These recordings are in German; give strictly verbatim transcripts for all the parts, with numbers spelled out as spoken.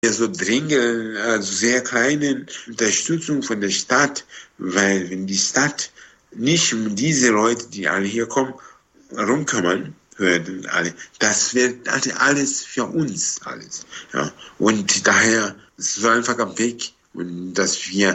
Wir so dringend, also sehr kleine Unterstützung von der Stadt, weil wenn die Stadt nicht um diese Leute, die alle hier kommen, rumkümmern würden, alle, das wird alles für uns alles. Ja. Und daher ist es so einfach ein Weg, und dass wir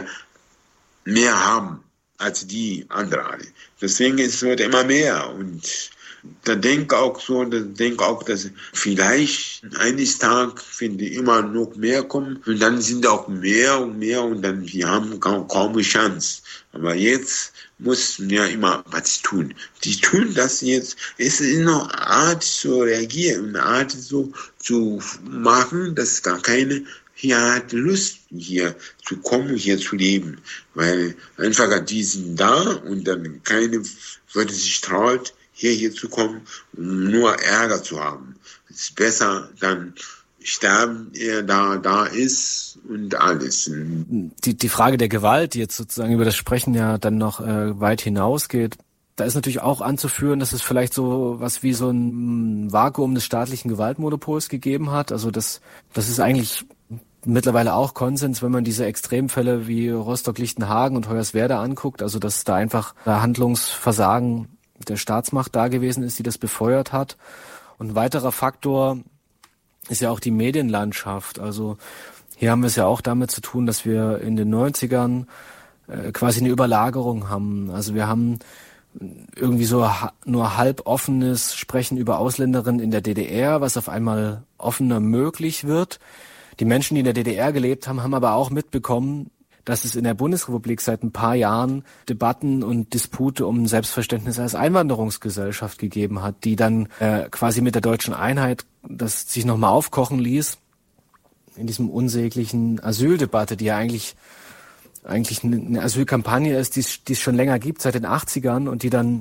mehr haben als die anderen alle. Deswegen ist es wird immer mehr, und da denke auch so, da denke auch, dass vielleicht eines Tages, wenn die immer noch mehr kommen, und dann sind auch mehr und mehr, und dann wir haben kaum, kaum eine Chance. Aber jetzt mussten wir immer was tun. Die tun das jetzt. Es ist noch eine Art zu reagieren, eine Art so zu machen, dass gar keine hier hat Lust, hier zu kommen, hier zu leben. Weil einfach die sind da, und dann keine würde sich traut, hier, hier zu kommen, um nur Ärger zu haben. Es ist besser, dann sterben, er da, da ist und alles. Die, die Frage der Gewalt, die jetzt sozusagen über das Sprechen ja dann noch äh, weit hinausgeht, da ist natürlich auch anzuführen, dass es vielleicht so was wie so ein Vakuum des staatlichen Gewaltmonopols gegeben hat. Also das, das ist eigentlich mittlerweile auch Konsens, wenn man diese Extremfälle wie Rostock-Lichtenhagen und Hoyerswerda anguckt, also dass da einfach Handlungsversagen der Staatsmacht da gewesen ist, die das befeuert hat. Und ein weiterer Faktor ist ja auch die Medienlandschaft. Also hier haben wir es ja auch damit zu tun, dass wir in den neunzigern äh, quasi eine Überlagerung haben. Also wir haben irgendwie so ha- nur halb offenes Sprechen über Ausländerinnen in der D D R, was auf einmal offener möglich wird. Die Menschen, die in der D D R gelebt haben, haben aber auch mitbekommen, dass es in der Bundesrepublik seit ein paar Jahren Debatten und Dispute um ein Selbstverständnis als Einwanderungsgesellschaft gegeben hat, die dann äh, quasi mit der deutschen Einheit das sich nochmal aufkochen ließ in diesem unsäglichen Asyldebatte, die ja eigentlich eigentlich eine Asylkampagne ist, die es schon länger gibt, seit den achtzigern, und die dann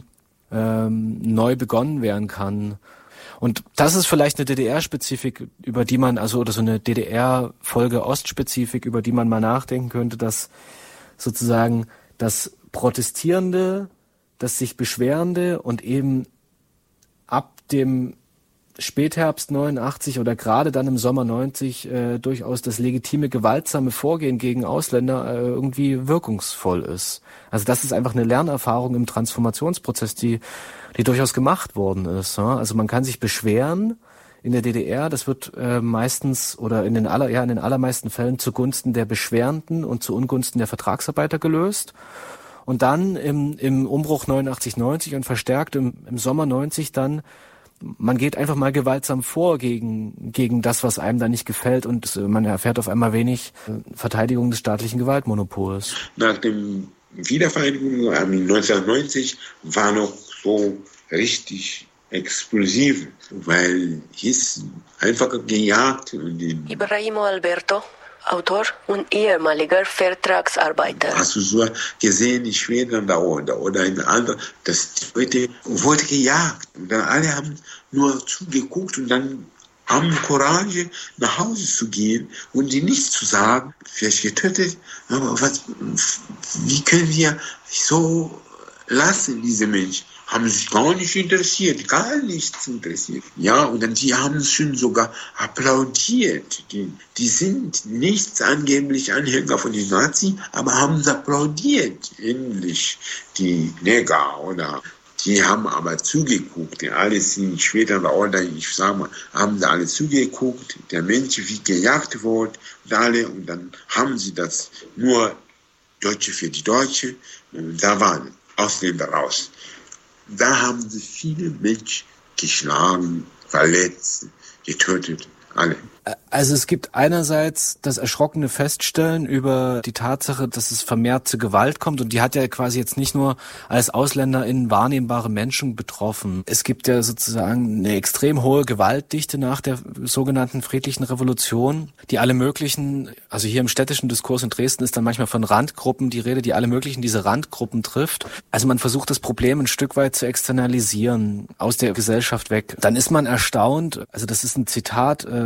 ähm, neu begonnen werden kann. Und das ist vielleicht eine D D R-Spezifik, über die man, also oder so eine D D R-Folge Ostspezifik, über die man mal nachdenken könnte, dass sozusagen das Protestierende, das sich Beschwerende und eben ab dem Spätherbst neunundachtzig oder gerade dann im Sommer neunzig äh, durchaus das legitime, gewaltsame Vorgehen gegen Ausländer äh, irgendwie wirkungsvoll ist. Also das ist einfach eine Lernerfahrung im Transformationsprozess, die die durchaus gemacht worden ist. Ja? Also man kann sich beschweren in der D D R, das wird äh, meistens oder in den aller ja in den allermeisten Fällen zugunsten der Beschwerenden und zu Ungunsten der Vertragsarbeiter gelöst. Und dann im im Umbruch neunundachtzig neunzig und verstärkt im, im Sommer neunzig dann, man geht einfach mal gewaltsam vor gegen gegen das, was einem da nicht gefällt, und man erfährt auf einmal wenig Verteidigung des staatlichen Gewaltmonopols. Nach dem Wiedervereinigung neunzehnhundertneunzig war noch so richtig explosiv, weil hieß einfach gejagt. Und Ibrahimo Alberto, Autor und ehemaliger Vertragsarbeiter. Hast du so gesehen, in Schweden da oder, oder in anderen, das heute wurde gejagt. Und dann alle haben nur zugeguckt und dann haben Courage, nach Hause zu gehen und die nichts zu sagen. Vielleicht getötet, aber was, wie können wir so lassen, diese Menschen? Haben sich gar nicht interessiert, gar nichts interessiert. Ja, und dann die haben schon sogar applaudiert. Die, die sind nicht angeblich Anhänger von den Nazis, aber haben sie applaudiert, ähnlich die Neger, oder? Die haben aber zugeguckt, alle sind später oder ich sag mal, haben sie alle zugeguckt, der Mensch wie gejagt wurde und alle, und dann haben sie das nur Deutsche für die Deutsche, und da waren Ausländer raus. Da haben sie viele Menschen geschlagen, verletzt, getötet, alle. Also es gibt einerseits das erschrockene Feststellen über die Tatsache, dass es vermehrt zu Gewalt kommt, und die hat ja quasi jetzt nicht nur als AusländerInnen wahrnehmbare Menschen betroffen. Es gibt ja sozusagen eine extrem hohe Gewaltdichte nach der sogenannten friedlichen Revolution, die alle möglichen, also hier im städtischen Diskurs in Dresden ist dann manchmal von Randgruppen die Rede, die alle möglichen diese Randgruppen trifft. Also man versucht das Problem ein Stück weit zu externalisieren, aus der Gesellschaft weg. Dann ist man erstaunt, also das ist ein Zitat äh,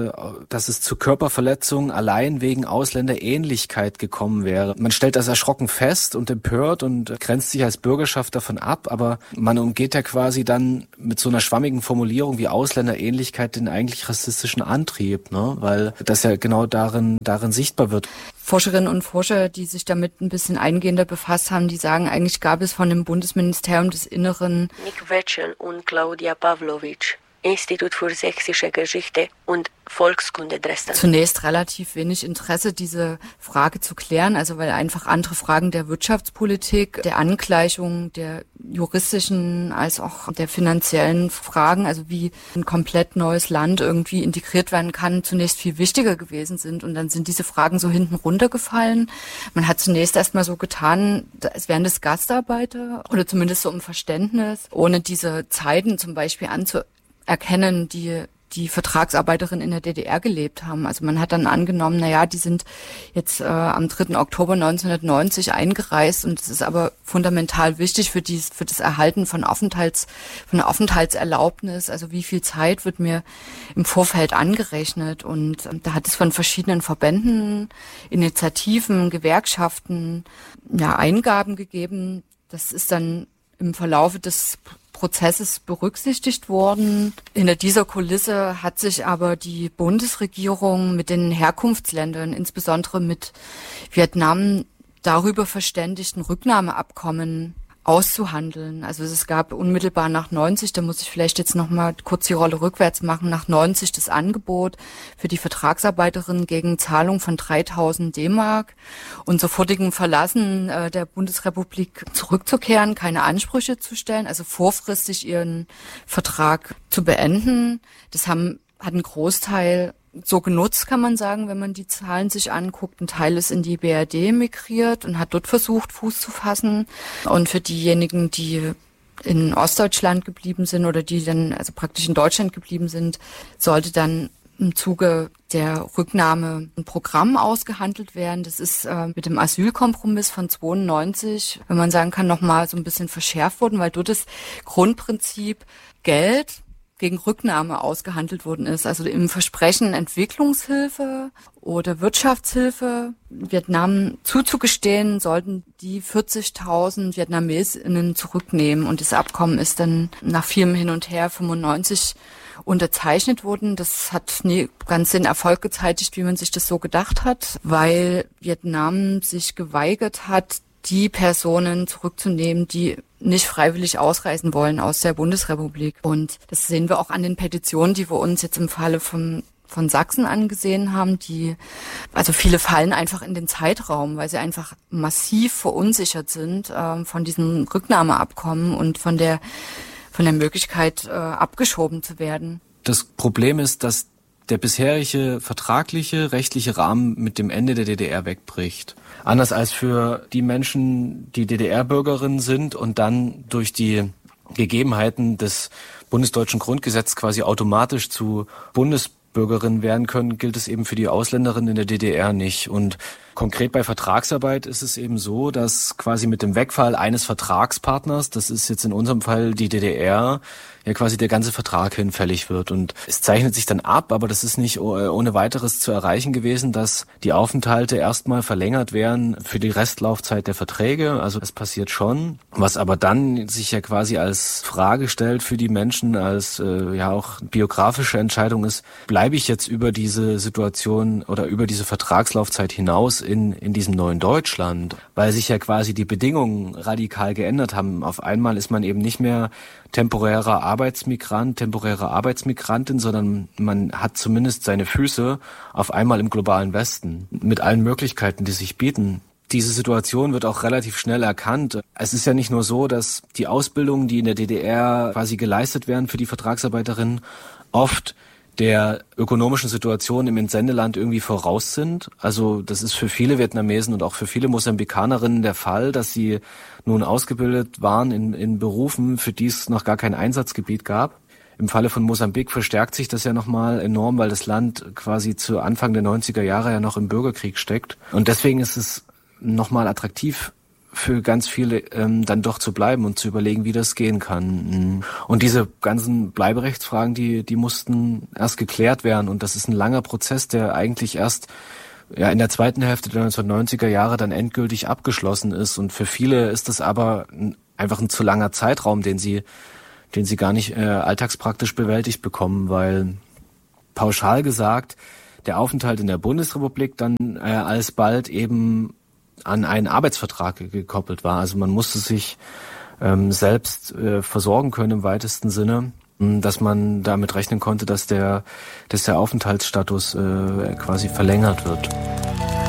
dass es zu Körperverletzungen allein wegen Ausländerähnlichkeit gekommen wäre. Man stellt das erschrocken fest und empört und grenzt sich als Bürgerschaft davon ab, aber man umgeht ja quasi dann mit so einer schwammigen Formulierung wie Ausländerähnlichkeit den eigentlich rassistischen Antrieb, ne? Weil das ja genau darin, darin sichtbar wird. Forscherinnen und Forscher, die sich damit ein bisschen eingehender befasst haben, die sagen, eigentlich gab es von dem Bundesministerium des Inneren Nick Wetschel und Claudia Pavlovic, Institut für sächsische Geschichte und Volkskunde Dresden. Zunächst relativ wenig Interesse, diese Frage zu klären, also weil einfach andere Fragen der Wirtschaftspolitik, der Angleichung, der juristischen als auch der finanziellen Fragen, also wie ein komplett neues Land irgendwie integriert werden kann, zunächst viel wichtiger gewesen sind. Und dann sind diese Fragen so hinten runtergefallen. Man hat zunächst erstmal so getan, als wären das Gastarbeiter oder zumindest so um Verständnis, ohne diese Zeiten zum Beispiel anzuerkennen, die die Vertragsarbeiterinnen in der D D R gelebt haben. Also man hat dann angenommen, na ja, die sind jetzt äh, am dritten Oktober neunzehnhundertneunzig eingereist und es ist aber fundamental wichtig für die für das Erhalten von Aufenthalts von der Aufenthaltserlaubnis. Also wie viel Zeit wird mir im Vorfeld angerechnet? Und äh, da hat es von verschiedenen Verbänden, Initiativen, Gewerkschaften ja Eingaben gegeben. Das ist dann im Verlaufe des Prozesses berücksichtigt worden. Hinter dieser Kulisse hat sich aber die Bundesregierung mit den Herkunftsländern, insbesondere mit Vietnam, darüber verständigt, ein Rücknahmeabkommen auszuhandeln. Also es gab unmittelbar nach neunzig, da muss ich vielleicht jetzt noch mal kurz die Rolle rückwärts machen, nach neunzig das Angebot für die Vertragsarbeiterin gegen Zahlung von dreitausend D-Mark und sofortigen Verlassen äh, der Bundesrepublik zurückzukehren, keine Ansprüche zu stellen, also vorfristig ihren Vertrag zu beenden. Das haben, hat ein Großteil so genutzt, kann man sagen, wenn man die Zahlen sich anguckt. Ein Teil ist in die B R D migriert und hat dort versucht, Fuß zu fassen. Und für diejenigen, die in Ostdeutschland geblieben sind oder die dann also praktisch in Deutschland geblieben sind, sollte dann im Zuge der Rücknahme ein Programm ausgehandelt werden. Das ist äh, mit dem Asylkompromiss von zweiundneunzig, wenn man sagen kann, nochmal so ein bisschen verschärft worden, weil dort das Grundprinzip Geld gegen Rücknahme ausgehandelt worden ist. Also im Versprechen Entwicklungshilfe oder Wirtschaftshilfe Vietnam zuzugestehen, sollten die vierzigtausend Vietnamesinnen zurücknehmen. Und das Abkommen ist dann nach vielem Hin und Her fünfundneunzig unterzeichnet worden. Das hat nie ganz den Erfolg gezeitigt, wie man sich das so gedacht hat, weil Vietnam sich geweigert hat, die Personen zurückzunehmen, die nicht freiwillig ausreisen wollen aus der Bundesrepublik. Und das sehen wir auch an den Petitionen, die wir uns jetzt im Falle von, von Sachsen angesehen haben, die, also viele fallen einfach in den Zeitraum, weil sie einfach massiv verunsichert sind äh, von diesem Rücknahmeabkommen und von der, von der Möglichkeit, äh, abgeschoben zu werden. Das Problem ist, dass der bisherige vertragliche, rechtliche Rahmen mit dem Ende der D D R wegbricht. Anders als für die Menschen, die D D R-Bürgerinnen sind und dann durch die Gegebenheiten des bundesdeutschen Grundgesetzes quasi automatisch zu Bundesbürgerinnen werden können, gilt es eben für die Ausländerinnen in der D D R nicht. Und konkret bei Vertragsarbeit ist es eben so, dass quasi mit dem Wegfall eines Vertragspartners, das ist jetzt in unserem Fall die D D R, ja quasi der ganze Vertrag hinfällig wird. Und es zeichnet sich dann ab, aber das ist nicht ohne weiteres zu erreichen gewesen, dass die Aufenthalte erstmal verlängert werden für die Restlaufzeit der Verträge. Also das passiert schon. Was aber dann sich ja quasi als Frage stellt für die Menschen, als äh, ja auch biografische Entscheidung ist, bleibe ich jetzt über diese Situation oder über diese Vertragslaufzeit hinaus in in diesem neuen Deutschland, weil sich ja quasi die Bedingungen radikal geändert haben. Auf einmal ist man eben nicht mehr temporärer Arbeitsmigrant, temporäre Arbeitsmigrantin, sondern man hat zumindest seine Füße auf einmal im globalen Westen mit allen Möglichkeiten, die sich bieten. Diese Situation wird auch relativ schnell erkannt. Es ist ja nicht nur so, dass die Ausbildungen, die in der D D R quasi geleistet werden für die Vertragsarbeiterinnen, oft der ökonomischen Situation im Entsendeland irgendwie voraus sind. Also das ist für viele Vietnamesen und auch für viele Mosambikanerinnen der Fall, dass sie nun ausgebildet waren in, in Berufen, für die es noch gar kein Einsatzgebiet gab. Im Falle von Mosambik verstärkt sich das ja nochmal enorm, weil das Land quasi zu Anfang der neunziger Jahre ja noch im Bürgerkrieg steckt. Und deswegen ist es nochmal attraktiv für ganz viele ähm, dann doch zu bleiben und zu überlegen, wie das gehen kann. Und diese ganzen Bleiberechtsfragen, die die mussten erst geklärt werden. Und das ist ein langer Prozess, der eigentlich erst ja in der zweiten Hälfte der neunzehnhundertneunziger Jahre dann endgültig abgeschlossen ist. Und für viele ist das aber einfach ein zu langer Zeitraum, den sie den sie gar nicht äh, alltagspraktisch bewältigt bekommen, weil pauschal gesagt der Aufenthalt in der Bundesrepublik dann äh, alsbald eben an einen Arbeitsvertrag gekoppelt war. Also man musste sich ähm, selbst äh, versorgen können im weitesten Sinne, dass man damit rechnen konnte, dass der, dass der Aufenthaltsstatus äh, quasi verlängert wird.